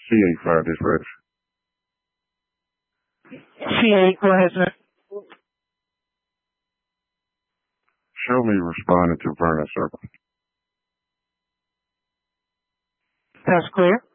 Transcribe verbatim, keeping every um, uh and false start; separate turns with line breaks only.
C eight fire dispatch.
C eight, go ahead, sir.
Show me responding to Vernon Circle.
That's clear.